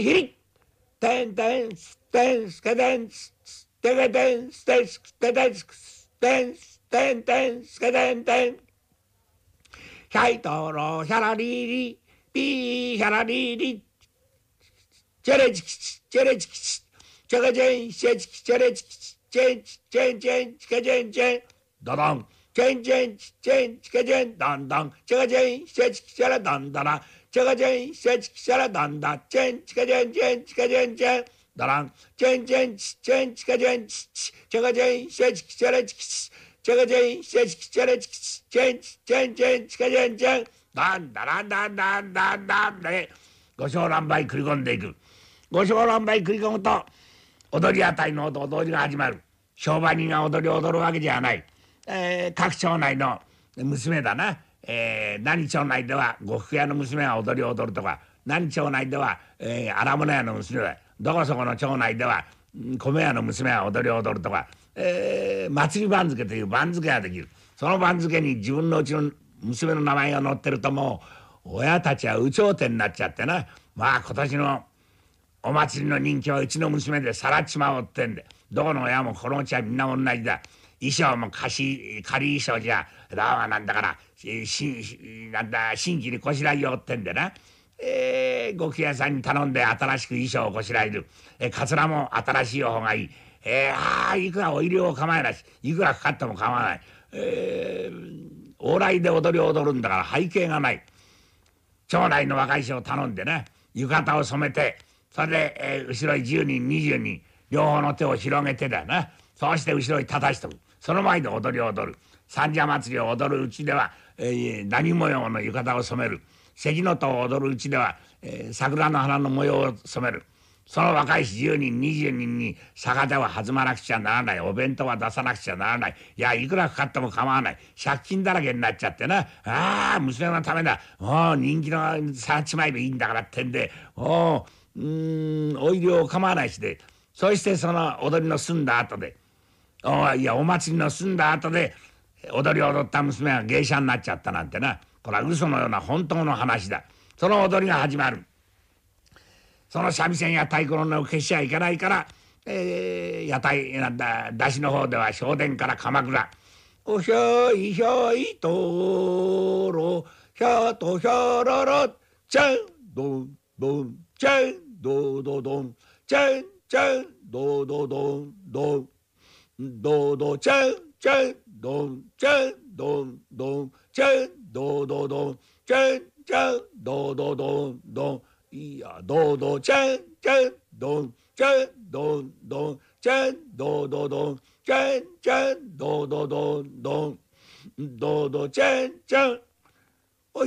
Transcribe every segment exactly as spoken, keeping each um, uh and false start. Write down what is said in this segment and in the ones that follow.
ひりてんてんすてんすけてんすてけてんすてんすててんすてんすてんてんすけてんてんひゃいとろひゃらりりピーひゃらりりチェレチキチチェレチキチチェケチェンシェチキチェレチキチチェンチチェンチェンチケチェンチェンドドンチェンチェンチチェンチケチェンドンドンチェケチェンシェチキチェレドンドラチェケチェンシェチキチェレドンダチェンチケチェンチェンチケチェンチェンドランチェンチェンチチェンチケチェンチチチェケチェンシェチキチェレチキチチェケチェンシェチキチェレチキチチェンチチェンチェンチケチェンチェンダンダランダンダンダンダンで五章乱梅繰り込んでいく。五章乱梅繰り込むと踊りあたりの踊りが始まる。商売人が踊りを踊るわけじゃない、えー、各町内の娘だな、えー、何町内では呉服屋の娘が踊りを踊るとか、何町内では、えー、荒物屋の娘が、どこそこの町内では米屋の娘が踊りを踊るとか、えー、祭り番付という番付ができる。その番付に自分のうちの娘の名前が載ってるともう親たちは有頂天になっちゃってな、まあ今年のお祭りの人気はうちの娘でさらっちまおうってんで、どこの親もこのうちはみんな同じだ。衣装も貸し仮衣装じゃラーはなんだからしなんだ新規にこしらえようってんでな、えー、呉服屋さんに頼んで新しく衣装をこしらえる、えー、かつらも新しい方がいい、えー、あいくらお入れを構えないし、いくらかかっても構わない、えー、往来で踊りを踊るんだから背景がない。町内の若い人を頼んでね、浴衣を染めて、それで、えー、後ろにじゅうにんにじゅうにん両方の手を広げてだな、そうして後ろに立たしとく。その前で踊りを踊る。三社祭りを踊るうちでは、えー、何模様の浴衣を染める。関の戸を踊るうちでは、えー、桜の花の模様を染める。その若いじゅうにんにじゅうにんに酒手は弾まなくちゃならない、お弁当は出さなくちゃならない、いやいくらかかっても構わない、借金だらけになっちゃってな、ああ娘のためだ、もう人気のさっちまえばいいんだからってんで、おうーんお入りを構わないしで、そしてその踊りの済んだ後で、おいやお祭りの済んだ後で踊りを踊った娘が芸者になっちゃったなんてな、これは嘘のような本当の話だ。その踊りが始まる。その三味線や太鼓の音を消しちゃいけないから、えー、屋台なんだ出しの方では正殿から鎌倉、おひょいひょいとろひゃとひゃららちゃんどんどんちゃんどどどんちゃんちゃんどどどんどんどどちゃんちゃんどんちゃんどんどんちゃんどどどんちゃんちゃんどどどんどん、いやどどちゃんちゃんどんちゃんどんどんちゃんどどどんちゃんちゃんどどどんどんどどちゃんちゃんお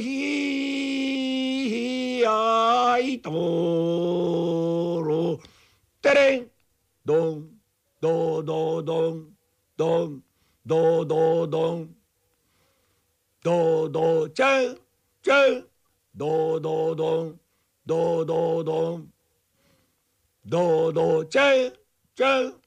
ひやいとろてれんどんどどどんどんどどどんどどちゃんちゃんどどどんどどどんどどちゃんちゃん